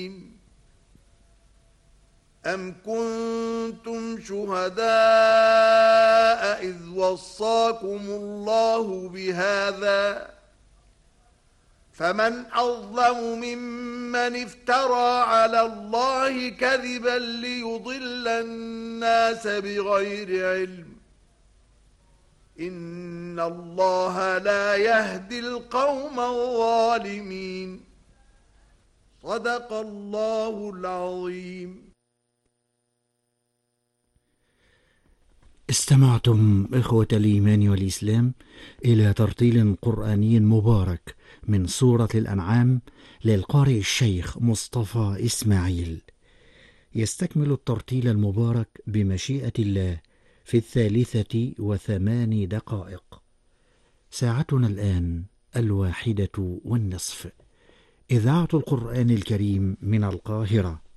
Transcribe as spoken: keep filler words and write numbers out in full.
أَمْ كُنْتُمْ شُهَدَاءَ إِذْ وَصَّاكُمُ اللَّهُ بِهَذَا فَمَنْ أَظْلَمُ مِمَّنِ افْتَرَى عَلَى اللَّهِ كَذِبًا لِيُضِلَّ النَّاسَ بِغَيْرِ عِلْمٍ إِنَّ اللَّهَ لَا يَهْدِي الْقَوْمَ الظَّالِمِينَ. صدق الله العظيم. استمعتم إخوة الإيمان والإسلام إلى ترتيل قرآني مبارك من سورة الأنعام للقارئ الشيخ مصطفى إسماعيل، يستكمل الترتيل المبارك بمشيئة الله في الثالثة وثماني دقائق. ساعتنا الآن الواحدة والنصف. إذاعة القرآن الكريم من القاهرة.